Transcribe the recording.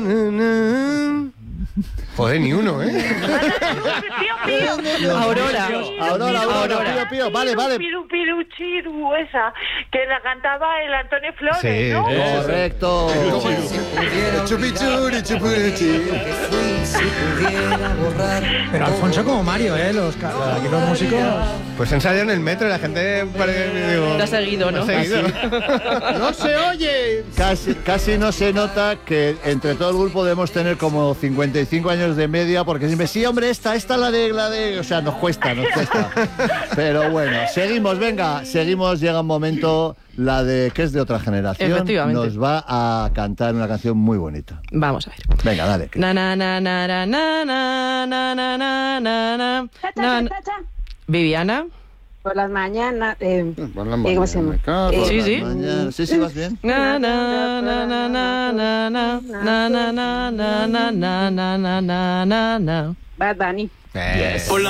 Joder, ni uno, ¿eh? Aurora. Pío. Vale. Piru, piru, chiru, esa, que la cantaba el Antonio Flores, Sí, ¿no? Correcto. Chupichuri, chupuruchi. Pero Alfonso como Mario, aquí los músicos... Pues ensayan en el metro y la gente parece que digo... Lo ha seguido, ¿no? Lo ha seguido. ¡No se oye! Casi no se nota que entre todo el grupo debemos tener como 55 años de media, porque siempre, sí, hombre, esta la de... O sea, nos cuesta. Pero bueno, seguimos, llega un momento, la de que es de otra generación. Efectivamente. Nos va a cantar una canción muy bonita. Vamos a ver. Venga, dale. Na na na na na na na na na na na na. Viviana. Por las mañanas. ¿Cómo se llama? Sí. Sí, vas bien. Na na na na na na na na na na na na na na na na. Bad Bunny. Yes.